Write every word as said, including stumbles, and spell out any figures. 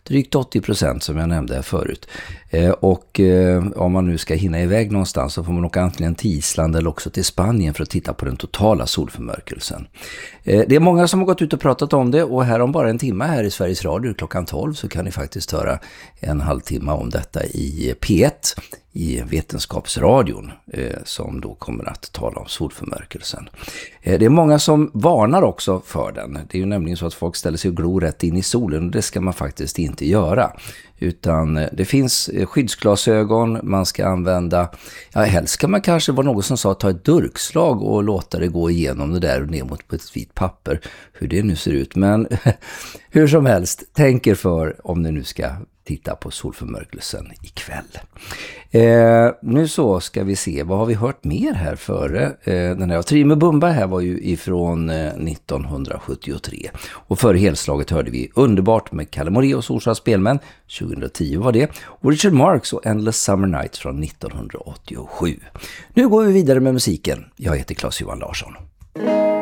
drygt åttio procent som jag nämnde här förut. Eh, och eh, om man nu ska hinna iväg någonstans så får man åka antingen till Island eller också till Spanien för att titta på den totala solförmörkelsen. Eh, det är många som har gått ut och pratat om det, och här om bara en timme här i Sveriges Radio klockan tolv så kan ni faktiskt höra en halvtimme om detta i P ett i Vetenskapsradion eh, som då kommer att tala om solförmörkelsen. Eh, det är många som varnar också för den. Det är ju nämligen så att folk ställer sig och glor rätt in i solen, och det ska man faktiskt inte göra. Utan eh, det finns eh, skyddsglasögon man ska använda. Ja, helst kan man kanske, var någon som sa, ta ett durkslag och låta det gå igenom det där och ner mot ett vitt papper. Hur det nu ser ut. Men hur som helst, tänk er för om ni nu ska titta på solförmörkelsen ikväll. Eh, nu så ska vi se, vad har vi hört mer här före? Eh, den här Trime Bumba här var ju ifrån eh, nittonhundrasjuttiotre. Och före helslaget hörde vi Underbart med Kalle Moraeus Orsa Spelmän, tjugohundratio var det. Och Richard Marx och Endless Summer Nights från nittonhundraåttiosju. Nu går vi vidare med musiken. Jag heter Claes Johan Larsson.